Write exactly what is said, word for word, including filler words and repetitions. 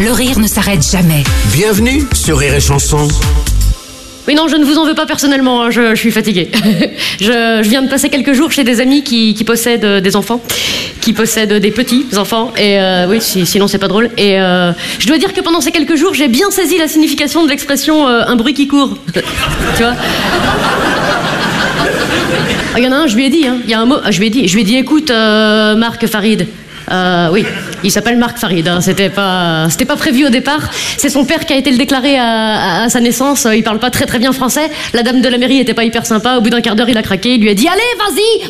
Le rire ne s'arrête jamais. Bienvenue sur Rire et Chanson. Oui, non, je ne vous en veux pas personnellement, hein, je, je suis fatiguée. je, je viens de passer quelques jours chez des amis qui, qui possèdent des enfants, qui possèdent des petits enfants, et euh, oui, si, sinon c'est pas drôle. Et euh, je dois dire que pendant ces quelques jours, j'ai bien saisi la signification de l'expression euh, un bruit qui court. Tu vois? Il y en a un, je lui ai dit, hein, il y a un mot, je lui ai dit, je lui ai dit, écoute, euh, Marc Farid. Euh, oui, il s'appelle Marc Farid, hein. C'était pas, c'était pas prévu au départ. C'est son père qui a été le déclarer à, à, à sa naissance. Il parle pas très très bien français. La dame de la mairie était pas hyper sympa. Au bout d'un quart d'heure, il a craqué. Il lui a dit, allez, vas-y,